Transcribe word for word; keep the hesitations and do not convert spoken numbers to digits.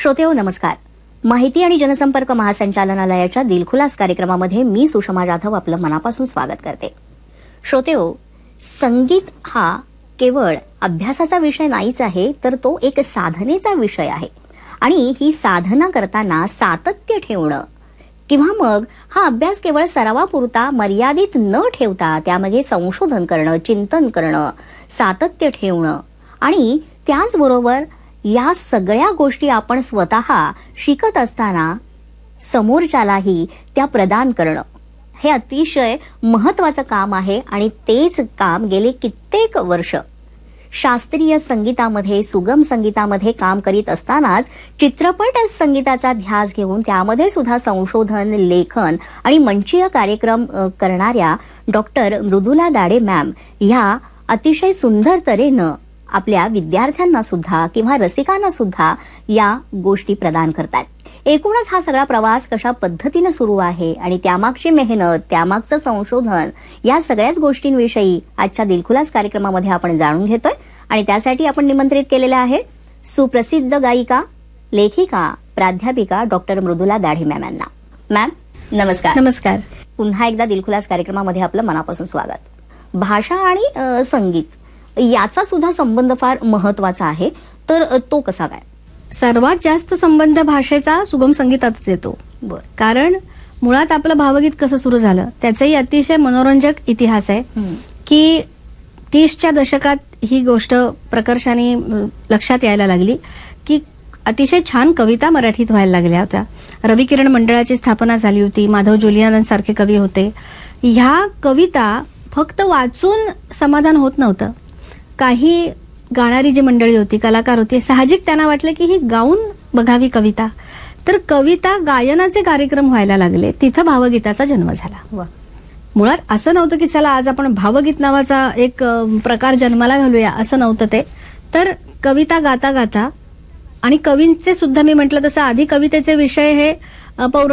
श्रोतेहो नमस्कार. माहिती आणि जनसंपर्क महासंचालनालयाच्या दिलखुलास कार्यक्रमामध्ये मी सुषमा जाधव आपलं मनापासून स्वागत करते. श्रोतेहो, संगीत हा केवळ अभ्यासाचा विषय नाहीच आहे, तर तो एक साधनेचा विषय आहे. आणि ही साधना करताना सातत्य ठेवणं किंवा मग हा अभ्यास केवळ सरावापुरता मर्यादित न ठेवता त्यामध्ये संशोधन करणं, चिंतन करणं, सातत्य ठेवणं आणि त्याचबरोबर या सगळ्या गोष्टी आपण स्वतः शिकत असताना समोरच्यालाही त्या प्रदान करणं हे अतिशय महत्त्वाचं काम आहे. आणि तेच काम गेले कित्येक वर्ष शास्त्रीय संगीतामध्ये, सुगम संगीतामध्ये काम करीत असतानाच चित्रपट संगीताचा ध्यास घेऊन त्यामध्ये सुद्धा संशोधन, लेखन आणि मंचीय कार्यक्रम करणाऱ्या डॉक्टर मृदुला दाढे मॅम ह्या अतिशय सुंदर तऱ्हेनं आपल्या विद्यार्थ्यांना सुद्धा किंवा रसिकांना सुद्धा या गोष्टी प्रदान करतात. एकूणच हा सगळा प्रवास कशा पद्धतीने सुरू आहे आणि त्यामागची मेहनत, त्यामागचं संशोधन या सगळ्याच गोष्टींविषयी आजच्या दिलखुलास कार्यक्रमामध्ये आपण जाणून घेतोय. आणि त्यासाठी आपण निमंत्रित केलेले आहे सुप्रसिद्ध गायिका, लेखिका, प्राध्यापिका डॉक्टर मृदुला दाढे मॅम यांना. मॅम नमस्कार. नमस्कार. पुन्हा एकदा दिलखुलास कार्यक्रमामध्ये आपलं मनापासून स्वागत. भाषा आणि अ, संगीत याचा सुद्धा संबंध फार महत्वाचा आहे, तर तो कसा काय? सर्वात जास्त संबंध भाषेचा सुगम संगीतातच येतो. बर. कारण मुळात आपलं भावगीत कसं सुरू झालं त्याचाही अतिशय मनोरंजक इतिहास आहे. की तीसच्या दशकात ही गोष्ट प्रकर्षाने लक्षात यायला लागली की अतिशय छान कविता मराठीत व्हायला लागल्या होत्या. रवी किरण मंडळाची स्थापना झाली होती. माधव जोलियानंद सारखे कवी होते. ह्या कविता फक्त वाचून समाधान होत नव्हतं. काही गाणारी जी मंडळी होती, कलाकार होती, साहजिक त्यांना वाटलं की ही गाऊन बघावी कविता. तर कविता गायनाचे कार्यक्रम व्हायला लागले. तिथं भावगीताचा जन्म झाला. मुळात असं नव्हतं की चला आज आपण भावगीत नावाचा एक प्रकार जन्माला घालूया, असं नव्हतं ते. तर कविता गाता गाता आणि कवींचे सुद्धा मी म्हटलं तसं आधी कवितेचे विषय हे पौराणिक